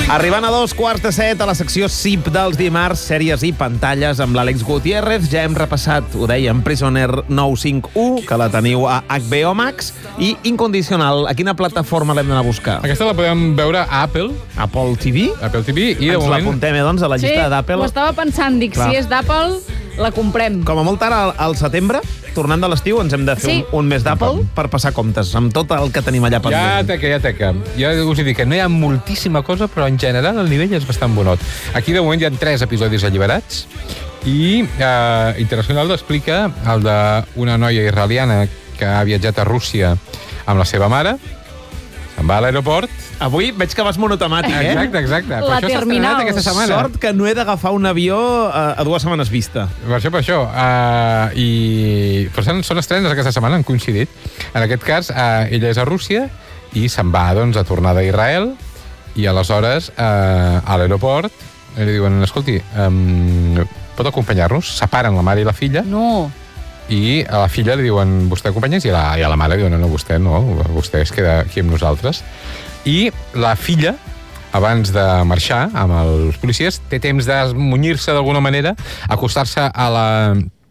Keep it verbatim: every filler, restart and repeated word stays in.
Arribant a dos quarts de set a la secció S I P dels dimarts, sèries i pantalles amb l'Àlex Gutiérrez. Ja hem repassat, ho dèiem, Prisoner nou cinc u, que la teniu a H B O Max, i Incondicional. A quina plataforma l'hem d'anar a buscar? Aquesta la podem veure a Apple. Apple T V? Apple T V. I de Ens moment... l'apuntem, eh, doncs, a la llista sí, d'Apple. ho estava pensant, dic, Clar. si és d'Apple, la comprem. Com a molt tard, al, al setembre, tornant de l'estiu, ens hem de fer Sí. un, un mes d'Apple per passar comptes amb tot el que tenim allà Ja pendent. teca, ja teca. Ja us he dit que no hi ha moltíssima cosa, però en general el nivell és bastant bonot. Aquí de moment hi ha tres episodis alliberats i eh, Internacional explica el d'una noia israeliana que ha viatjat a Rússia amb la seva mare, se'n va a l'aeroport. Avui veig que vas monotemàtic, eh? Exacte, exacte. Per La això s'ha terminal. estrenat aquesta setmana. Sort que no he d'agafar un avió a, a dues setmanes vista. Per això, per això. Uh, I... Per tant, són estrenes aquesta setmana, han coincidit. En aquest cas, uh, ella és a Rússia i se'n va, doncs, a tornar d'Israel i aleshores, uh, a l'aeroport, li diuen, escolti, um, pot acompanyar-nos? Separen la mare i la filla No. i a la filla li diuen, vostè acompanya'ns? I a la, i a la mare li diuen, no, no, vostè no, vostè es queda aquí amb nosaltres. I la filla, abans de marxar amb els policies, té temps d'esmunyir-se d'alguna manera, acostar-se a la